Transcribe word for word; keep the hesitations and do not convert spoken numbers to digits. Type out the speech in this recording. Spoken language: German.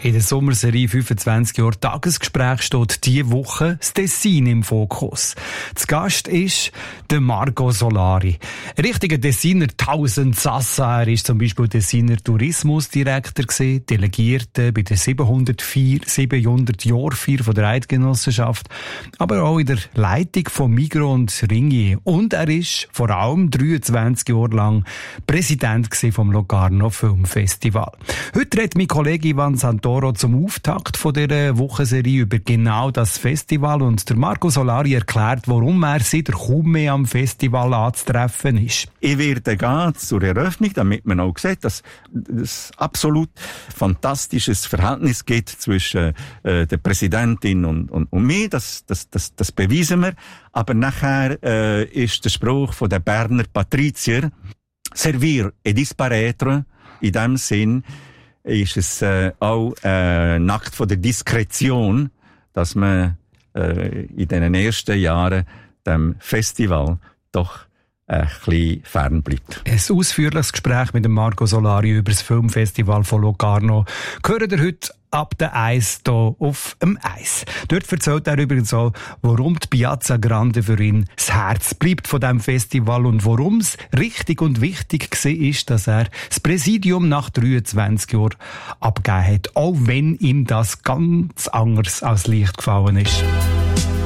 In der Sommerserie fünfundzwanzig Jahre Tagesgespräch steht diese Woche das Tessin im Fokus. Zu Gast ist der Marco Solari. Ein richtiger Tessiner Tausendsassa. Er ist zum Beispiel Tessiner Tourismusdirektor gewesen, Delegierter bei der siebenhundertvier, siebenhundert Jahr Feier von der Eidgenossenschaft, aber auch in der Leitung von Migros und Ringier. Und er ist vor allem dreiundzwanzig Jahre lang Präsident gewesen vom Locarno Filmfestival. Heute redet mein Kollege Ivan Santoro zum Auftakt von dieser Wochenserie über genau das Festival und der Marco Solari erklärt, warum er seit kaum mehr am Festival anzutreffen ist. Ich werde gehen zur Eröffnung, damit man auch sieht, dass es absolut fantastisches Verhältnis gibt zwischen äh, der Präsidentin und, und, und mir. Das, das, das, das beweisen wir. Aber nachher äh, ist der Spruch von der Berner Patrizier «Servir et disparaître». In dem Sinn ist es äh, auch äh, ein Akt von der Diskretion, dass man äh, in den ersten Jahren dem Festival doch ein bisschen fern bleibt. Ein ausführliches Gespräch mit dem Marco Solari über das Filmfestival von Locarno hören ihr heute ab der Eis hier auf dem Eis. Dort erzählt er übrigens auch, warum die Piazza Grande für ihn das Herz bleibt von diesem Festival und warum es richtig und wichtig war, dass er das Präsidium nach dreiundzwanzig Jahren abgegeben hat, auch wenn ihm das ganz anders als Licht gefallen ist.